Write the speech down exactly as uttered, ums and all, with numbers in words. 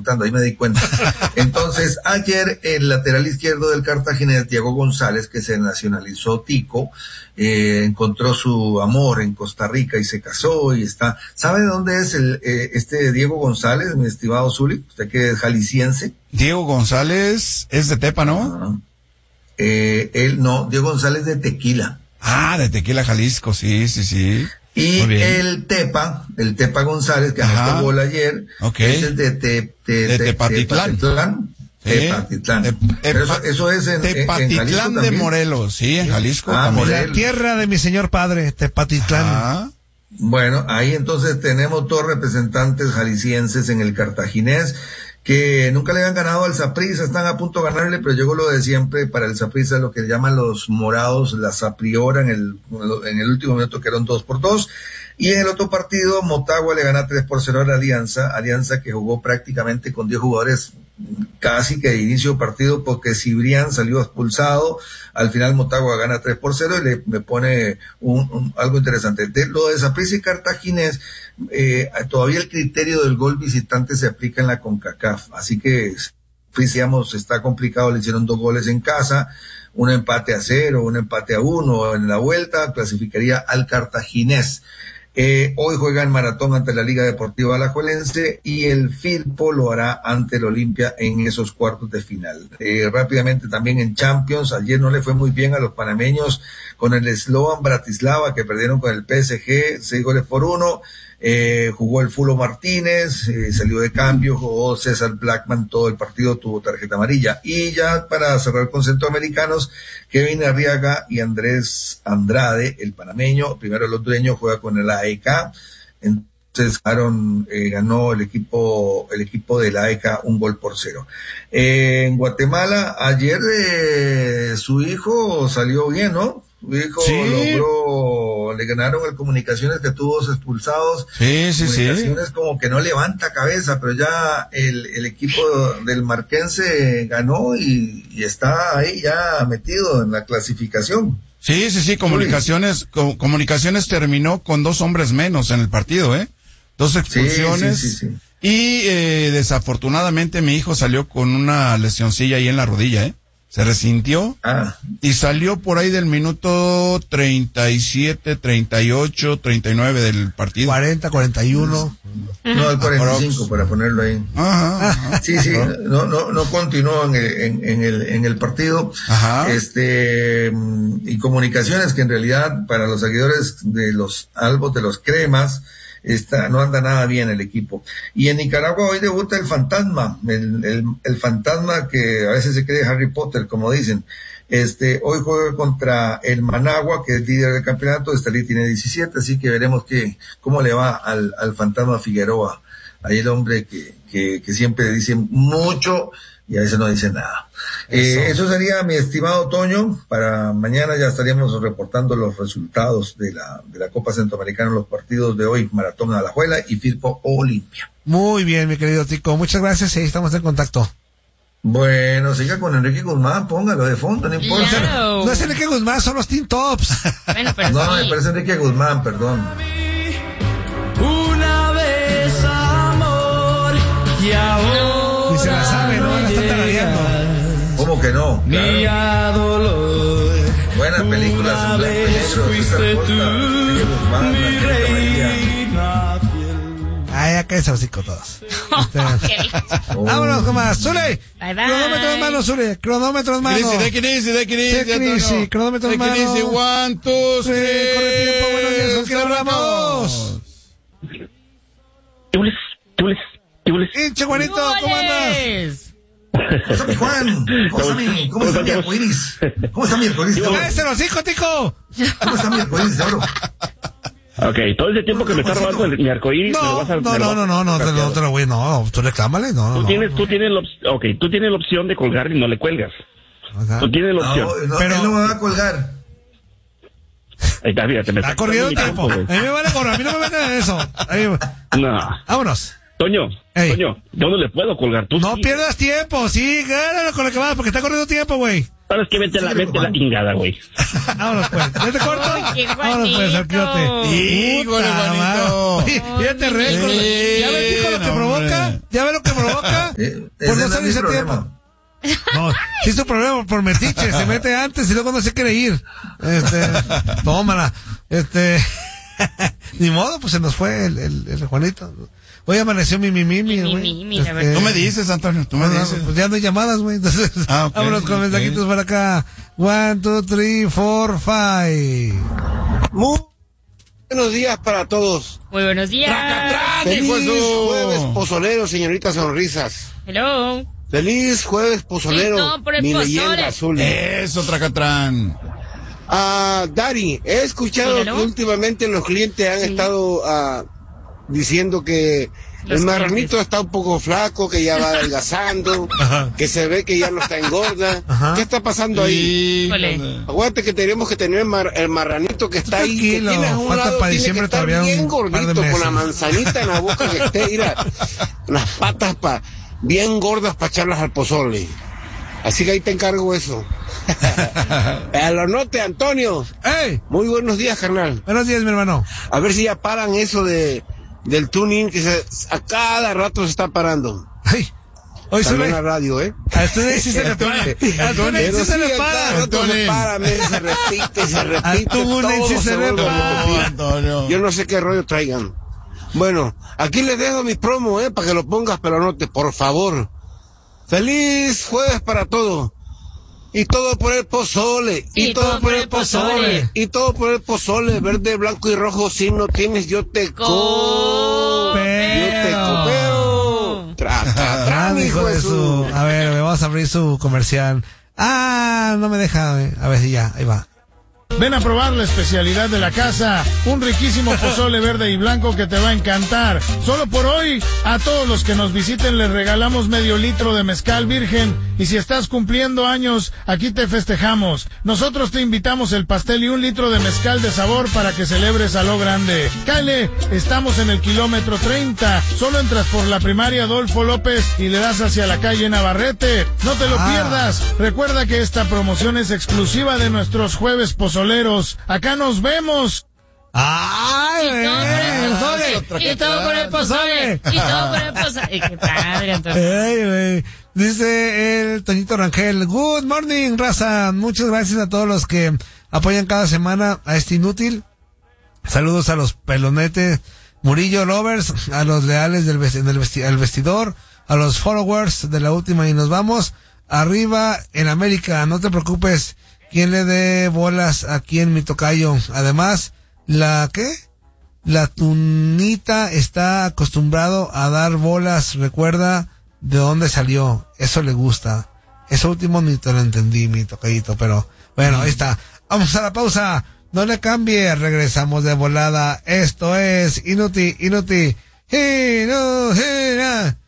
preguntando, ahí me di cuenta. Entonces, ayer el lateral izquierdo del Cartaginés, Diego González, que se nacionalizó tico, eh, encontró su amor en Costa Rica y se casó y está. ¿Sabe de dónde es el eh, este Diego González, mi estimado Zuli? Usted que es jalisciense. Diego González es de Tepa, ¿no? Uh-huh. Eh, él no, Diego González de Tequila. Ah, de Tequila, Jalisco, sí, sí, sí. Y el Tepa, el Tepa González, que anotó gol ayer, okay. es el de, te, te, de Tepatitlán. Tepatitlán. Tepatitlán. Te, Pero eso, eso es en, Tepatitlán en Jalisco de Morelos, sí, en Jalisco. Ah, la tierra de mi señor padre, Tepatitlán. Ah. Bueno, ahí entonces tenemos dos representantes jaliscienses en el Cartaginés, que nunca le han ganado al Saprissa, están a punto de ganarle, pero llegó lo de siempre para el Saprissa, lo que llaman los morados, la Sapriora en el, en el último minuto, que eran dos por dos, y en el otro partido, Motagua le gana tres por cero a la Alianza, Alianza que jugó prácticamente con diez jugadores, casi que de inicio de partido, porque Cibrián salió expulsado, al final Motagua gana tres por cero y le me pone un, un, algo interesante. De, lo de Saprissa y Cartaginés, eh, todavía el criterio del gol visitante se aplica en la CONCACAF, así que, digamos, está complicado, le hicieron dos goles en casa, un empate a cero, un empate a uno, en la vuelta clasificaría al Cartaginés. Eh, hoy juega en Maratón ante la Liga Deportiva Alajuelense y el Firpo lo hará ante el Olimpia en esos cuartos de final. Eh, rápidamente también en Champions, ayer no le fue muy bien a los panameños con el Slovan Bratislava, que perdieron con el P S G, seis goles por uno. Eh, jugó el Fulo Martínez, eh, salió de cambio, jugó César Blackman, todo el partido tuvo tarjeta amarilla. Y ya para cerrar con centroamericanos, Kevin Arriaga y Andrés Andrade, el panameño, primero el hondureño, juega con el A E K, entonces Aaron, eh, ganó el equipo el equipo del A E K un gol por cero. Eh, en Guatemala, ayer eh, su hijo salió bien, ¿no? Su hijo sí. logró, le ganaron el Comunicaciones, que tuvo dos expulsados. Sí, sí, Comunicaciones sí. como que no levanta cabeza, pero ya el, el equipo del Marquense ganó y, y está ahí ya metido en la clasificación. Sí, sí, sí, Comunicaciones, co- Comunicaciones terminó con dos hombres menos en el partido, ¿eh? Dos expulsiones. Sí, sí, sí, sí. Y eh, desafortunadamente mi hijo salió con una lesioncilla ahí en la rodilla, ¿eh? Se resintió ah. y salió por ahí del minuto treinta y siete, treinta y ocho, treinta y nueve del partido. cuarenta, cuarenta y uno. No, el cuarenta y cinco para ponerlo ahí. Ajá, ajá. Sí, sí, no, no, no continuó en el, en, en el, en el partido. Ajá. Este, y Comunicaciones, que en realidad para los seguidores de los albos, de los cremas, Está, no anda nada bien el equipo. Y en Nicaragua hoy debuta el fantasma, el, el, el fantasma que a veces se cree Harry Potter, como dicen. Este, hoy juega contra el Managua, que es líder del campeonato. Estelí tiene diecisiete, así que veremos que, cómo le va al, al fantasma Figueroa. Ahí el hombre que, que, que siempre dice mucho y a veces no dice nada. Eso. Eh, eso sería, mi estimado Toño. Para mañana ya estaríamos reportando los resultados de la, de la Copa Centroamericana, los partidos de hoy, Maratón Alajuela y Firpo Olimpia. Muy bien, mi querido Tico, muchas gracias y estamos en contacto. Bueno, siga con Enrique Guzmán, póngalo de fondo, no importa. Claro. No es Enrique Guzmán, son los Teen Tops. Bueno, pero no, sí. Me parece Enrique Guzmán, perdón. Una vez amor y ahora ni se la sabe, ¿no? La está tarareando. ¿Cómo que no? Mi claro. dolor. Buenas películas en blanco y negro. Fuiste tú, Guzmán, mi reina fiel. Ay, acá es hocico todos. Este, Okay. Oh. Vámonos con más. Zule. Bye, bye. Cronómetro en mano, Zule. Cronómetro en mano. Take it easy, take it easy, Take it easy. Cronómetro en mano. Take it easy, one, two, Sí, three. corre tiempo, buenos días, ¿con quién hablamos? Tules, tules, tules. Hinche, Juanito, ¿cómo andas? ¿Cómo está mi Juan? ¿Cómo está mi, cómo está mi arcoíris? ¿Cómo está mi arcoíris de oro? ¡Cállese los hijos, Tico! ¿Cómo está mi arcoíris de oro? Ok, todo ese tiempo que me está robando el, mi arcoíris, no, me lo vas a... No, no, no, no, no, te, no te lo voy, no, tú reclámale, no, tú no. Tienes, no. tú tienes la opción, ok, tú tienes la opción de colgar y no le cuelgas. Ajá. Tú tienes la opción. No, no, pero él no me va a colgar. Ahí está, fíjate, me Está está corriendo el quitando tiempo. mi A mí me vale correr, a mí no me meten en eso. Ahí, No. vámonos. Toño, Ey. Toño, yo no le puedo colgar. Tú No sí. pierdas tiempo, sí, gánalo con lo que vas, porque está corriendo tiempo, güey. Sabes que vete a la, vete a la chingada, güey. Vámonos pues. ¿Ya te corto? Uy, Vámonos pues, Arquiote. Híjole, Juanito. Ya te récord. Sí, ¿Ya ves hijo, lo que no, provoca? hombre. ¿Ya ves lo que provoca? Eh, Por ese no no es salir mi ese problema. tiempo. No, sí es tu problema por metiche, se mete antes y luego no se quiere ir. Este, tómala. Este, ni modo, pues se nos fue el, el, el Juanito. Hoy amaneció mi mi mi mi, Mi, güey. mi, mi, la Este, verdad. Tú me dices, Antonio, tú me no, no, dices. pues ya no hay llamadas, güey. Entonces, Ah, ok, vámonos con ok. mensajitos para acá. One, two, three, four, five. Muy buenos días para todos. Muy buenos días. Feliz hijo de su- jueves pozolero, señorita Sonrisas. Hello. Feliz jueves pozolero, Y todo por el mi pozole. leyenda azul. Eso, Tracatrán. Ah, Dari, he escuchado Dígalo. que últimamente los clientes han Sí. estado ah, diciendo que Los el marranito clientes. está un poco flaco, que ya va adelgazando, Ajá. que se ve que ya no está engorda. Ajá. ¿Qué está pasando ahí? Híjole. Aguante que tenemos que tener mar- el marranito que está ahí, que Tranquilo, tienes a un falta lado, para tiene que diciembre estar todavía bien un par de gordito, con la meses. manzanita en la boca que esté, mira, las patas pa, bien gordas para echarlas al pozole. Así que ahí te encargo eso. A lo note, Antonio. ¡Ey! Muy buenos días, carnal. Buenos días, mi hermano. A ver si ya paran eso de del tuning que se, a cada rato se está parando. ¡Ay! Hoy se También ve. la radio, ¿eh? A usted sí se le para. A Túnez sí Pero se sí, le a cada para. rato se Antonio. para, men, se repite, se repite. Túnez sí todo se le vuelve a para. repetir. Antonio. Yo no sé qué rollo traigan. Bueno, aquí les dejo mi promo, eh, para que lo pongas, pero anote, por favor. Feliz jueves para todos. Y todo por el pozole. Y, todo, por el pozole. Y todo por el pozole. Verde, blanco y rojo. Si no tienes, yo te co. Yo te copeo. Tra, tra, tra, Ah, mi hijo de su. A ver, vamos a abrir su comercial. Ah, no me deja. eh. A ver si ya, ahí va. Ven a probar la especialidad de la casa, un riquísimo pozole verde y blanco que te va a encantar. Solo por hoy, a todos los que nos visiten les regalamos medio litro de mezcal virgen y si estás cumpliendo años, aquí te festejamos. Nosotros te invitamos el pastel y un litro de mezcal de sabor para que celebres a lo grande. Cáele, estamos en el kilómetro treinta, solo entras por la primaria Adolfo López y le das hacia la calle Navarrete. No te lo Ah. pierdas. Recuerda que esta promoción es exclusiva de nuestros jueves pozoleros. Acá nos vemos. ¡Ay, Y todo por el güey! pozole. Y todo por el pozole. Y todo por el pozole. Y qué padre, Antonio. Ey, güey. Dice el Toñito Rangel, good morning, raza. Muchas gracias a todos los que apoyan cada semana a este inútil. Saludos a los pelonetes, Murillo Lovers, a los leales del vesti- del vesti- al vestidor, a los followers de la última y nos vamos. Arriba en América, no te preocupes. ¿Quién le dé bolas aquí en mi tocayo? Además, la, ¿qué? La tunita está acostumbrado a dar bolas, recuerda de dónde salió, eso le gusta. Eso último ni te lo entendí, mi tocayito, pero bueno, ahí está. Vamos a la pausa, no le cambie, regresamos de volada. Esto es Inuti, Inuti, Inuti.